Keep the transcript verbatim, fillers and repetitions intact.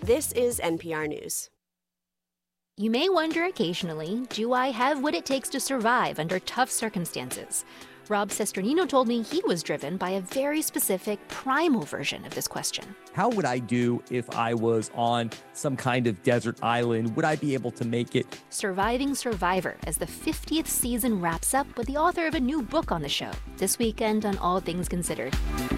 This is N P R News. You may wonder occasionally, do I have what it takes to survive under tough circumstances? Rob Cesternino told me he was driven by a very specific primal version of this question. How would I do if I was on some kind of desert island? Would I be able to make it? Surviving Survivor, as the fiftieth season wraps up with the author of a new book on the show. This weekend on All Things Considered.